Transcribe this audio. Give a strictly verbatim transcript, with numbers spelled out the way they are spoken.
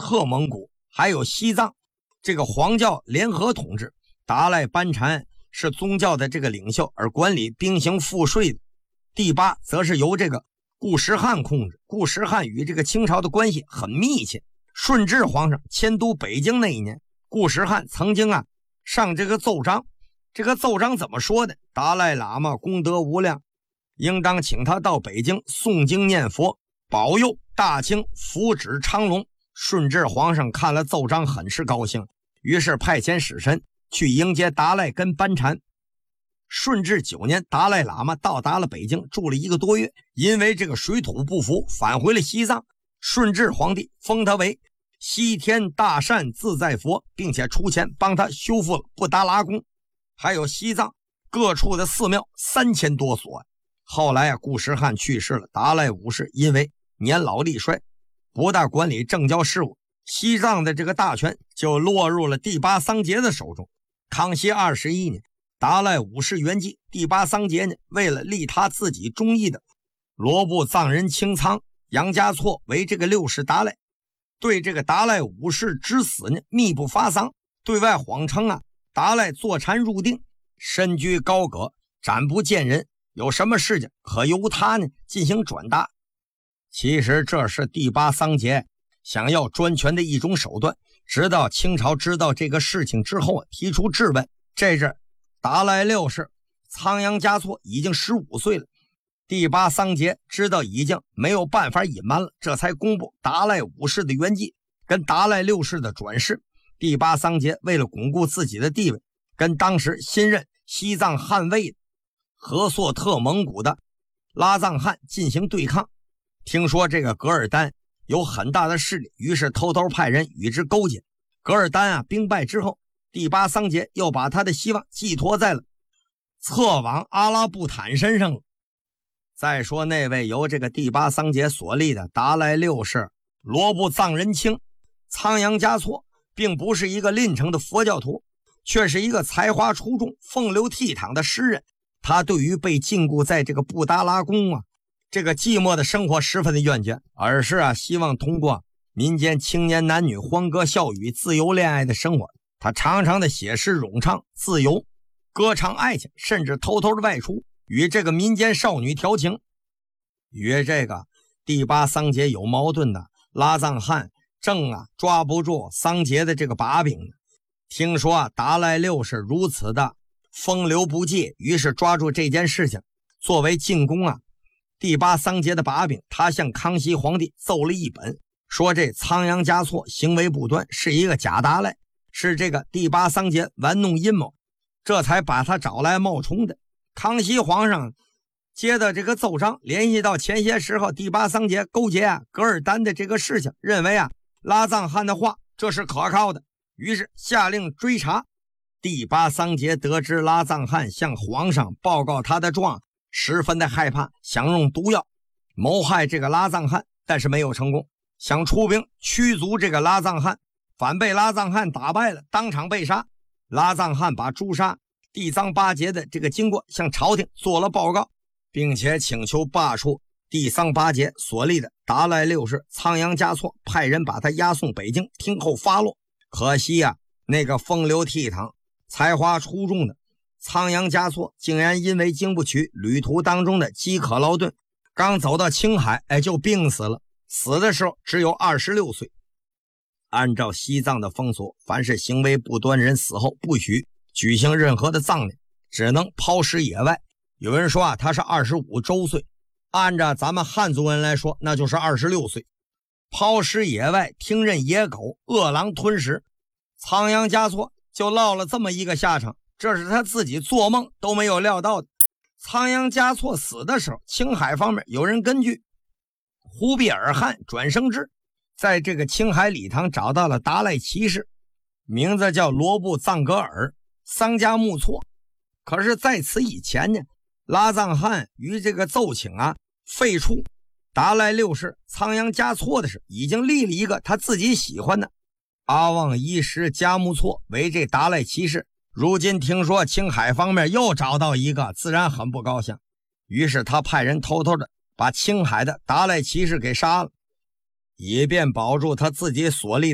特蒙古还有西藏这个黄教联合统治，达赖班禅是宗教的这个领袖，而管理兵刑赋税的。第八则是由这个顾时汉控制。顾时汉与这个清朝的关系很密切。顺治皇上迁都北京那一年，顾时汉曾经啊上这个奏章，这个奏章怎么说的？达赖喇嘛功德无量，应当请他到北京诵经念佛，保佑大清福祉昌隆。顺治皇上看了奏章很是高兴，于是派遣使臣去迎接达赖跟班禅。顺治九年，达赖喇嘛到达了北京，住了一个多月，因为这个水土不服，返回了西藏。顺治皇帝封他为西天大善自在佛，并且出钱帮他修复了布达拉宫，还有西藏各处的寺庙三千多所。后来啊，顾时汉去世了，达赖五世因为年老力衰，不大管理政教事务，西藏的这个大权就落入了第八桑杰的手中。康熙二十一年，达赖五世圆寂，第八桑杰呢，为了立他自己中意的罗布藏人清仓杨家措为这个六世达赖，对这个达赖五世之死呢密不发丧，对外谎称啊达赖坐禅入定，身居高阁，斩不见人，有什么事情可由他呢进行转达。其实这是第八桑杰想要专权的一种手段。直到清朝知道这个事情之后，提出质问。这阵达赖六世仓央嘉措已经十五岁了，第八桑杰知道已经没有办法隐瞒了，这才公布达赖五世的圆寂跟达赖六世的转世。第八桑杰为了巩固自己的地位，跟当时新任西藏汗卫的和硕特蒙古的拉藏汗进行对抗。听说这个噶尔丹有很大的势力，于是偷偷派人与之勾结。噶尔丹啊兵败之后，第八桑杰又把他的希望寄托在了策王阿拉布坦身上了。再说那位由这个第八桑杰所立的达赖六世罗布藏人卿仓央嘉措，并不是一个吝诚的佛教徒，却是一个才华出众、风流倜傥的诗人。他对于被禁锢在这个布达拉宫啊这个寂寞的生活十分的厌倦，而是啊希望通过民间青年男女欢歌笑语、自由恋爱的生活。他常常的写诗咏唱自由，歌唱爱情，甚至偷偷的外出与这个民间少女调情。与这个第八桑杰有矛盾的拉藏汗正啊抓不住桑杰的这个把柄。听说啊达赖六世如此的风流不羁，于是抓住这件事情作为进攻啊第八桑杰的把柄。他向康熙皇帝奏了一本，说这仓央嘉措行为不端，是一个假达赖，是这个第八桑杰玩弄阴谋，这才把他找来冒充的。康熙皇上接的这个奏章联系到前些时候第八桑杰勾结啊噶尔丹的这个事情，认为啊拉藏汗的话这是可靠的，于是下令追查。第八桑杰得知拉藏汗向皇上报告他的状，十分的害怕，想用毒药谋害这个拉藏汗，但是没有成功，想出兵驱逐这个拉藏汗，反被拉藏汗打败了，当场被杀。拉藏汗把诛杀地藏八杰的这个经过向朝廷做了报告，并且请求罢黜地藏八杰所立的达赖六世仓央嘉措，派人把他押送北京听候发落。可惜啊那个风流倜傥才华出众的仓央嘉措竟然因为经不起旅途当中的饥渴劳顿，刚走到青海哎就病死了，死的时候只有二十六岁。按照西藏的风俗，凡是行为不端人死后不许举行任何的葬礼，只能抛尸野外。有人说啊他是二十五周岁，按照咱们汉族人来说那就是二十六岁。抛尸野外，听任野狗饿狼吞食，仓央嘉措就落了这么一个下场，这是他自己做梦都没有料到的。仓央嘉措死的时候，青海方面有人根据忽必尔汗转生志，在这个青海礼堂找到了达赖骑士，名字叫罗布藏格尔桑加木措。可是在此以前呢，拉藏汗于这个奏请啊废除达赖六世仓央嘉措的时已经立了一个他自己喜欢的阿旺一世加木措为这达赖骑士。如今听说青海方面又找到一个，自然很不高兴，于是他派人偷偷的把青海的达赖骑士给杀了，以便保住他自己所立